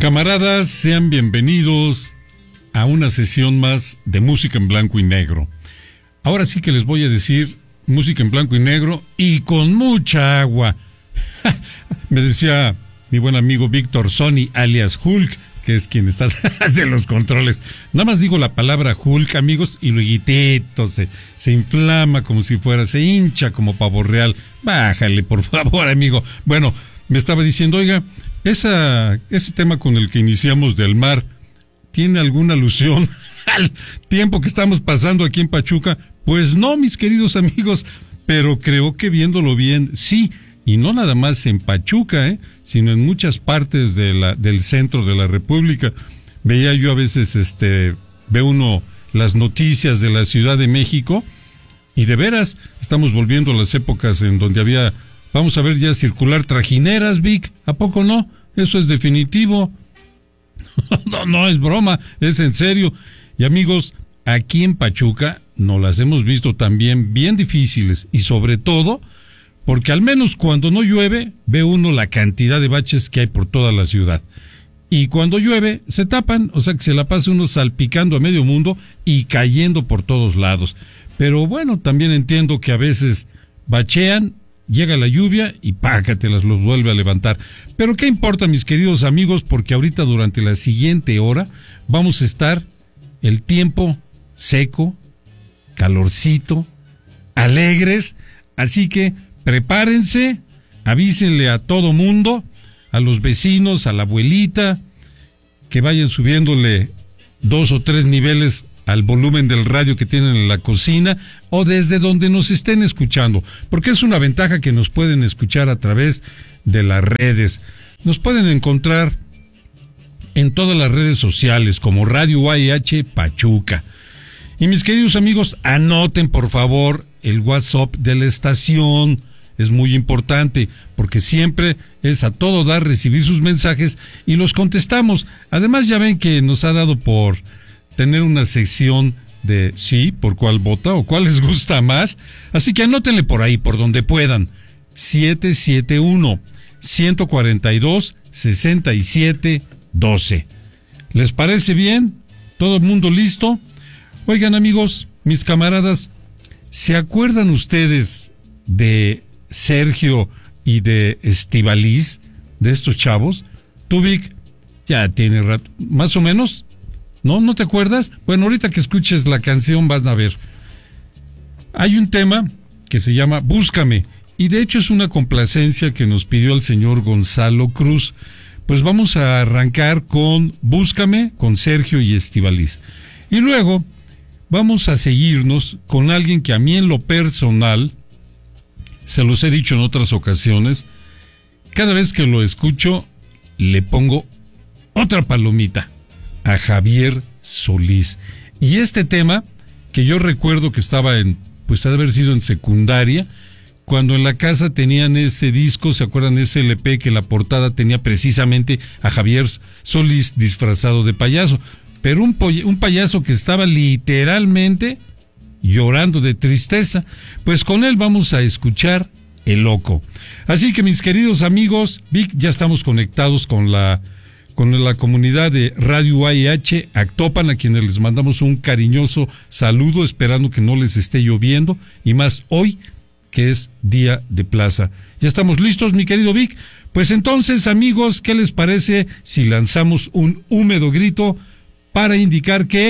Camaradas, sean bienvenidos a una sesión más de música en blanco y negro. Ahora sí que les voy a decir música en blanco y negro y con mucha agua. Me decía mi buen amigo Víctor Sony, alias Hulk, que es quien está detrás de los controles. Nada más digo la palabra Hulk, amigos, y luego se inflama como si fuera, se hincha como pavo real. Bájale, por favor, amigo. Bueno, me estaba diciendo, oiga, ese tema con el que iniciamos del mar, ¿tiene alguna alusión al tiempo que estamos pasando aquí en Pachuca? Pues no, mis queridos amigos, pero creo que viéndolo bien, sí, y no nada más en Pachuca, sino en muchas partes del centro de la República. Veía yo a veces, ve uno las noticias de la Ciudad de México, y de veras, estamos volviendo a las épocas en donde había, vamos a ver ya circular trajineras, Vic, ¿a poco no? Eso es definitivo. No es broma, es en serio. Y amigos, aquí en Pachuca nos las hemos visto también bien difíciles, y sobre todo porque al menos cuando no llueve ve uno la cantidad de baches que hay por toda la ciudad, y cuando llueve se tapan, o sea que se la pasa uno salpicando a medio mundo y cayendo por todos lados. Pero bueno, también entiendo que a veces bachean, llega la lluvia y pácatelas, los vuelve a levantar. Pero qué importa, mis queridos amigos, porque ahorita durante la siguiente hora vamos a estar el tiempo seco, calorcito, alegres, así que prepárense, avísenle a todo mundo, a los vecinos, a la abuelita, que vayan subiéndole 2 o 3 niveles al volumen del radio que tienen en la cocina o desde donde nos estén escuchando, porque es una ventaja que nos pueden escuchar a través de las redes. Nos pueden encontrar en todas las redes sociales como Radio UAH Pachuca. Y mis queridos amigos, anoten por favor el WhatsApp de la estación. Es muy importante porque siempre es a todo dar recibir sus mensajes y los contestamos. Además ya ven que nos ha dado por tener una sección de sí, por cuál vota o cuál les gusta más. Así que anótenle por ahí, por donde puedan. 771-142-6712. ¿Les parece bien? ¿Todo el mundo listo? Oigan, amigos, mis camaradas, ¿se acuerdan ustedes de Sergio y de Estíbaliz, de estos chavos? Tú, Vic, ya tiene rato, más o menos. ¿No te acuerdas? Bueno, ahorita que escuches la canción vas a ver. Hay un tema que se llama Búscame, y de hecho es una complacencia que nos pidió el señor Gonzalo Cruz. Pues vamos a arrancar con Búscame, con Sergio y Estíbaliz. Y luego vamos a seguirnos con alguien que a mí en lo personal, se los he dicho en otras ocasiones, cada vez que lo escucho le pongo otra palomita, a Javier Solís. Y este tema, que yo recuerdo que estaba pues ha de haber sido en secundaria, cuando en la casa tenían ese disco, ¿se acuerdan? Ese LP que la portada tenía precisamente a Javier Solís disfrazado de payaso, pero un payaso que estaba literalmente llorando de tristeza. Pues con él vamos a escuchar El Loco. Así que mis queridos amigos, Vic, ya estamos conectados con la comunidad de Radio UAH Actopan, a quienes les mandamos un cariñoso saludo, esperando que no les esté lloviendo, y más hoy, que es día de plaza. ¿Ya estamos listos, mi querido Vic? Pues entonces, amigos, ¿qué les parece si lanzamos un húmedo grito para indicar que